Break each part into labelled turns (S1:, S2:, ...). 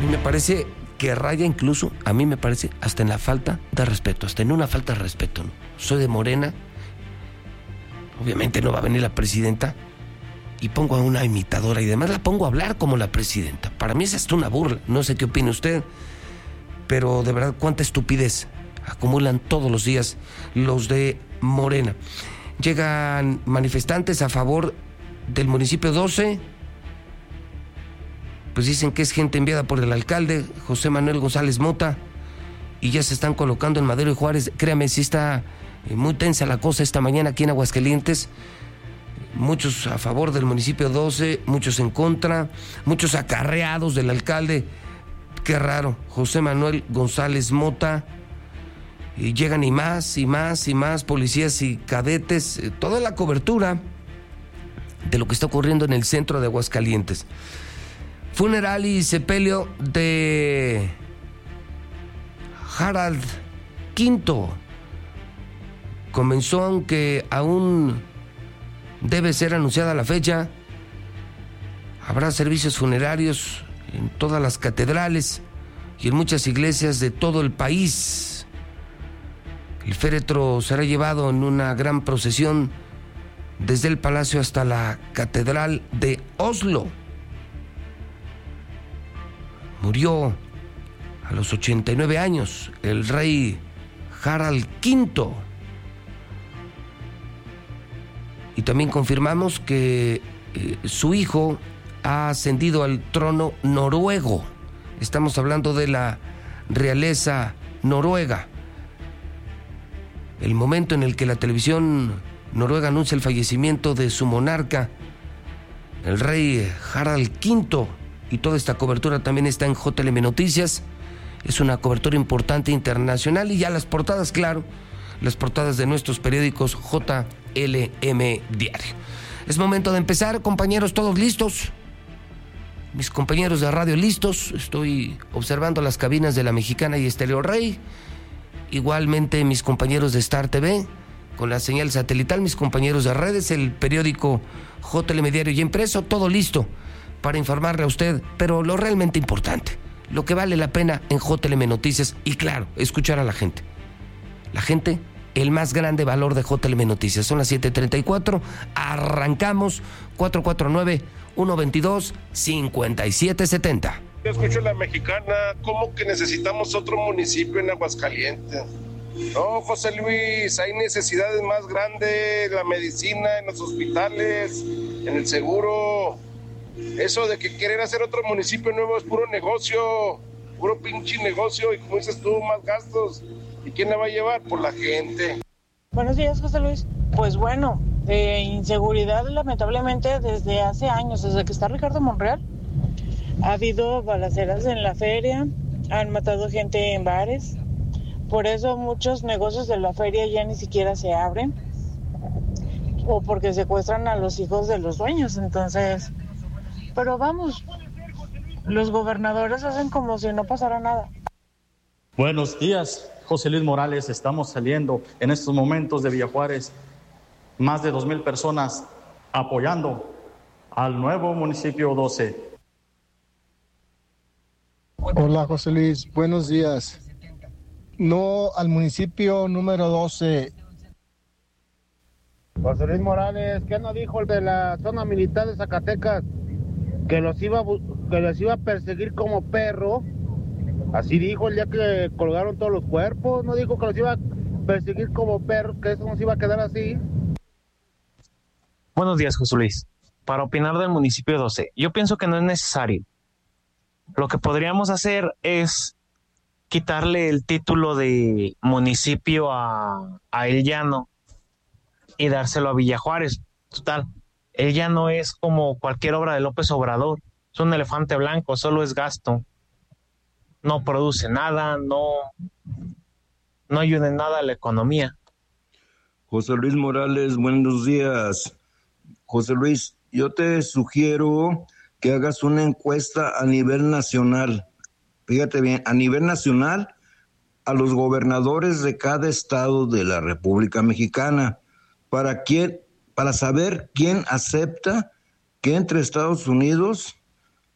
S1: me parece que raya incluso, a mí me parece, hasta en la falta de respeto, hasta en una falta de respeto, ¿no? Soy de Morena, obviamente no va a venir la presidenta, y pongo a una imitadora, y además la pongo a hablar como la presidenta. Para mí es hasta una burla, no sé qué opina usted, pero de verdad, cuánta estupidez acumulan todos los días los de Morena. Llegan manifestantes a favor del municipio 12, pues dicen que es gente enviada por el alcalde José Manuel González Mota, y ya se están colocando en Madero y Juárez. Créame, sí está muy tensa la cosa esta mañana aquí en Aguascalientes. Muchos a favor del municipio 12, muchos en contra, muchos acarreados del alcalde. Qué raro, José Manuel González Mota. Y llegan y más policías y cadetes, toda la cobertura de lo que está ocurriendo en el centro de Aguascalientes. Funeral y sepelio de Harald V. Comenzó, aunque aún debe ser anunciada la fecha. Habrá servicios funerarios en todas las catedrales y en muchas iglesias de todo el país. El féretro será llevado en una gran procesión desde el palacio hasta la catedral de Oslo. Murió a los 89 años el rey Harald V. Y también confirmamos que su hijo ha ascendido al trono noruego. Estamos hablando de la realeza noruega. El momento en el que la televisión noruega anuncia el fallecimiento de su monarca, el rey Harald V, y toda esta cobertura también está en JLM Noticias. Es una cobertura importante internacional, y ya las portadas, claro, las portadas de nuestros periódicos JLM Diario. Es momento de empezar, compañeros, ¿todos listos? Mis compañeros de radio listos. Estoy observando las cabinas de La Mexicana y Estéreo Rey. Igualmente mis compañeros de Star TV con la señal satelital, mis compañeros de redes, el periódico JLM Diario y impreso, todo listo para informarle a usted, pero lo realmente importante, lo que vale la pena en JLM Noticias, y claro, escuchar a la gente. La gente, el más grande valor de JLM Noticias. Son las 7:34, arrancamos. 449-122-5770.
S2: Yo escucho La Mexicana, ¿cómo que necesitamos otro municipio en Aguascalientes? No, José Luis, hay necesidades más grandes, la medicina, en los hospitales, en el seguro. Eso de que querer hacer otro municipio nuevo es puro negocio, puro pinche negocio, y como dices tú, más gastos. ¿Y quién la va a llevar? Por la gente.
S3: Buenos días, José Luis. Pues bueno, inseguridad lamentablemente desde hace años, desde que está Ricardo Monreal. Ha habido balaceras en la feria, han matado gente en bares, por eso muchos negocios de la feria ya ni siquiera se abren, o porque secuestran a los hijos de los dueños. Entonces, pero vamos, los gobernadores hacen como si no pasara nada.
S4: Buenos días, José Luis Morales. Estamos saliendo en estos momentos de Villa Juárez, más de 2,000 personas apoyando al nuevo municipio 12.
S5: Hola, José Luis, buenos días. No al municipio número 12.
S6: José Luis Morales, ¿qué nos dijo el de la zona militar de Zacatecas? Que les iba a perseguir como perro. Así dijo el día que colgaron todos los cuerpos. No dijo que los iba a perseguir como perro, que eso nos iba a quedar así.
S7: Buenos días, José Luis. Para opinar del municipio 12, yo pienso que no es necesario. Lo que podríamos hacer es quitarle el título de municipio a El Llano y dárselo a Villa Juárez. Total, El Llano es como cualquier obra de López Obrador. Es un elefante blanco, solo es gasto. No produce nada, no ayuda en nada a la economía.
S8: José Luis Morales, buenos días. José Luis, yo te sugiero que hagas una encuesta a nivel nacional. Fíjate bien, a nivel nacional, a los gobernadores de cada estado de la República Mexicana, para saber quién acepta que entre Estados Unidos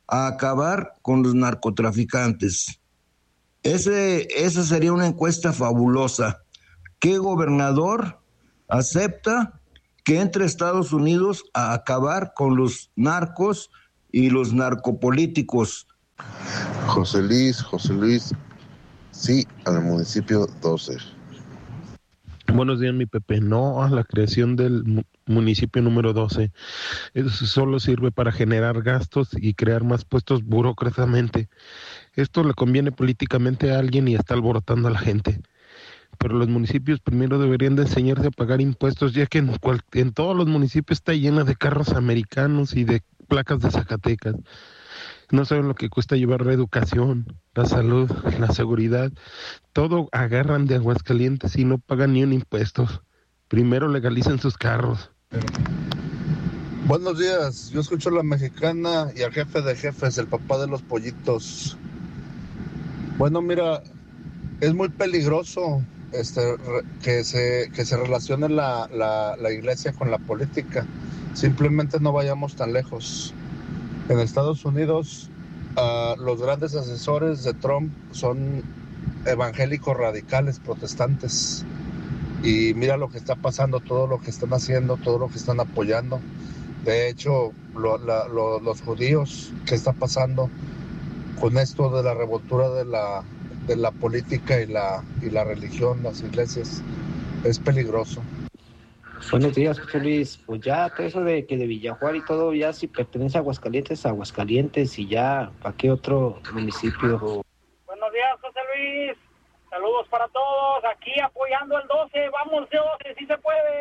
S8: a acabar con los narcotraficantes. Esa sería una encuesta fabulosa. ¿Qué gobernador acepta que entre Estados Unidos a acabar con los narcos y los narcopolíticos?
S9: José Luis, sí, al municipio 12.
S10: Buenos días, mi Pepe. No a la creación del municipio número 12. Eso solo sirve para generar gastos y crear más puestos burócratamente. Esto le conviene políticamente a alguien y está alborotando a la gente. Pero los municipios primero deberían de enseñarse a pagar impuestos, ya que en todos los municipios está llena de carros americanos y de placas de Zacatecas. No saben lo que cuesta llevar la educación, la salud, la seguridad. Todo agarran de Aguascalientes y no pagan ni un impuesto. Primero legalicen sus carros.
S9: Buenos días, yo escucho a la Mexicana y al jefe de jefes, el papá de los pollitos. Bueno, mira, es muy peligroso que se relacione la iglesia con la política. Simplemente no vayamos tan lejos. En Estados Unidos, los grandes asesores de Trump son evangélicos radicales, protestantes. Y mira lo que está pasando, todo lo que están haciendo, todo lo que están apoyando. De hecho, los judíos, ¿qué está pasando con esto de la revoltura de la política y la religión, las iglesias? Es peligroso.
S11: Buenos días, José Luis. Pues ya todo eso de que de Villajuárez y todo, ya si pertenece a Aguascalientes y ya, ¿para qué otro municipio?
S12: Buenos días, José Luis. Saludos para todos. Aquí apoyando el 12. Vamos, 12, sí se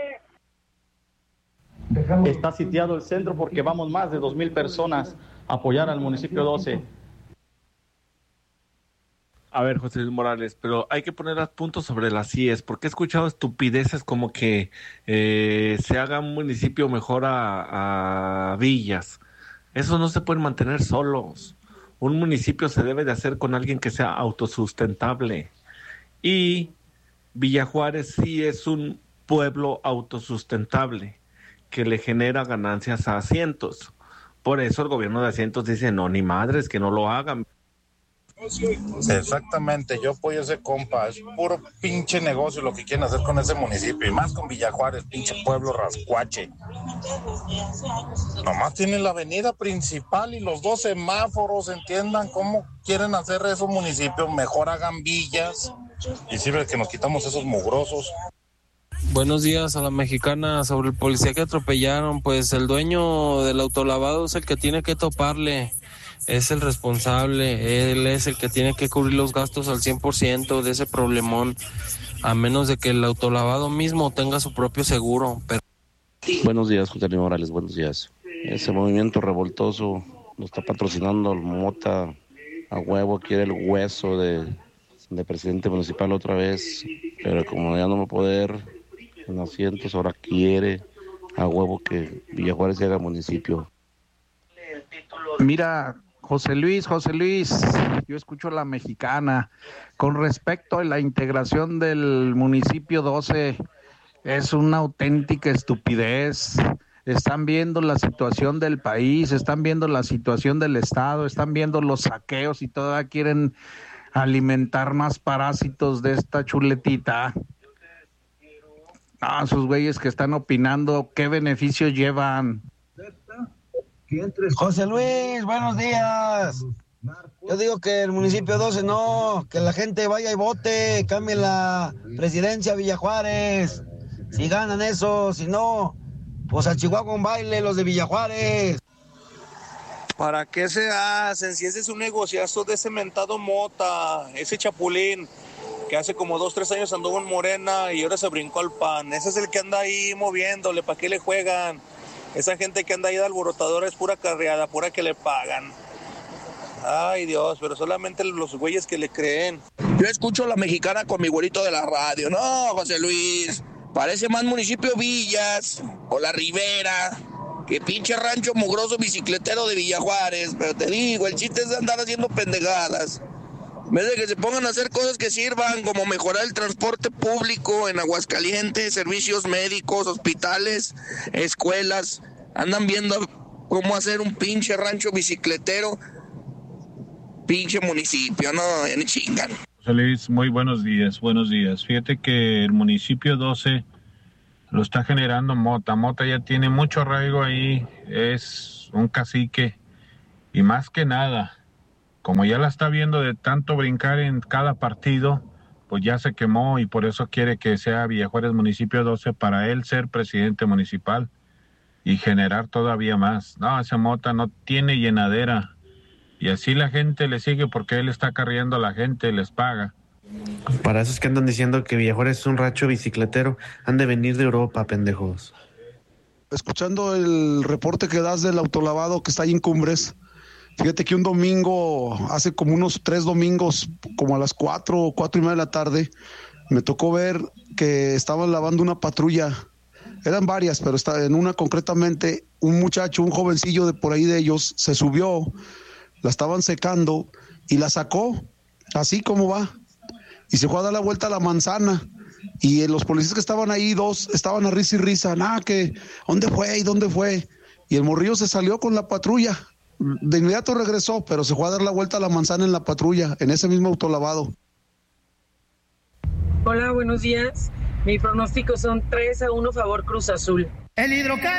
S12: puede.
S4: Está sitiado el centro porque vamos más de 2,000 personas a apoyar al municipio 12.
S13: A ver, José Luis Morales, pero hay que poner puntos sobre las IES, porque he escuchado estupideces como que se haga un municipio mejor a villas. Esos no se pueden mantener solos. Un municipio se debe de hacer con alguien que sea autosustentable. Y Villajuárez sí es un pueblo autosustentable que le genera ganancias a Asientos. Por eso el gobierno de Asientos dice, no, ni madres, que no lo hagan.
S14: Exactamente, yo apoyo ese compa, es puro pinche negocio lo que quieren hacer con ese municipio, y más con Villajuárez, pinche pueblo rascuache. Nomás tienen la avenida principal y los 2 semáforos, entiendan cómo quieren hacer esos municipios, mejor hagan villas, y sirve que nos quitamos esos mugrosos.
S15: Buenos días a la Mexicana. Sobre el policía que atropellaron, pues el dueño del autolavado es el que tiene que toparle. Es el responsable, él es el que tiene que cubrir los gastos al 100% de ese problemón, a menos de que el autolavado mismo tenga su propio seguro. Pero...
S16: Buenos días, José Luis Morales, buenos días. Ese movimiento revoltoso lo está patrocinando el Mota a huevo, quiere el hueso de presidente municipal otra vez, pero como ya no va a poder en Asientos, ahora quiere a huevo que Villajuárez se haga municipio.
S17: Mira, José Luis, yo escucho a la Mexicana. Con respecto a la integración del municipio 12, es una auténtica estupidez. Están viendo la situación del país, están viendo la situación del Estado, están viendo los saqueos y todavía quieren alimentar más parásitos de esta chuletita. Ah, sus güeyes que están opinando, ¿qué beneficios llevan?
S18: José Luis, buenos días. Yo digo que el municipio 12 no, que la gente vaya y vote, cambie la presidencia a Villajuárez. Si ganan eso, si no, pues a Chihuahua un baile los de Villajuárez.
S19: ¿Para qué se hacen? Si ese es un negociazo de ese mentado Mota, ese chapulín que hace como 2-3 años anduvo en Morena y ahora se brincó al PAN. Ese es el que anda ahí moviéndole, ¿para qué le juegan? Esa gente que anda ahí de alborotadora es pura carreada, pura que le pagan. Ay, Dios, pero solamente los güeyes que le creen.
S20: Yo escucho a la Mexicana con mi güerito de la radio. No, José Luis, parece más municipio Villas o La Ribera que pinche rancho mugroso bicicletero de Villajuárez. Pero te digo, el chiste es de andar haciendo pendejadas. En vez de que se pongan a hacer cosas que sirvan, como mejorar el transporte público en Aguascalientes, servicios médicos, hospitales, escuelas, andan viendo cómo hacer un pinche rancho bicicletero, pinche municipio, no, ya ni chingan.
S21: José Luis, muy buenos días. Fíjate que el municipio 12 lo está generando Mota. Mota ya tiene mucho arraigo ahí, es un cacique y más que nada, como ya la está viendo de tanto brincar en cada partido, pues ya se quemó y por eso quiere que sea Villajuárez municipio 12 para él ser presidente municipal y generar todavía más. No, esa Mota no tiene llenadera y así la gente le sigue porque él está acarreando a la gente, les paga.
S22: Para esos que andan diciendo que Villajuárez es un rancho bicicletero, han de venir de Europa, pendejos.
S23: Escuchando el reporte que das del autolavado que está ahí en Cumbres, fíjate que un domingo, hace como unos 3 domingos, como a las 4:30 de la tarde, me tocó ver que estaban lavando una patrulla. Eran varias, pero en una concretamente, un muchacho, un jovencillo de por ahí de ellos, se subió, la estaban secando y la sacó, así como va, y se fue a dar la vuelta a la manzana. Y los policías que estaban ahí, 2, estaban a risa y risa, que ¿dónde fue? Y el morrillo se salió con la patrulla. De inmediato regresó, pero se fue a dar la vuelta a la manzana en la patrulla, en ese mismo autolavado.
S24: Hola, buenos días. Mi pronóstico son 3-1 favor Cruz Azul.
S25: El hidrocar